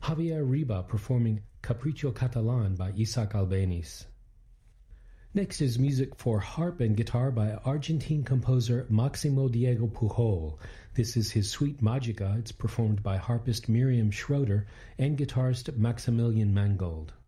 Javier Riba performing Capriccio Catalan by Isaac Albeniz. Next is music for harp and guitar by Argentine composer Maximo Diego Pujol. This is his Suite Magica. It's performed by harpist Miriam Schroeder and guitarist Maximilian Mangold.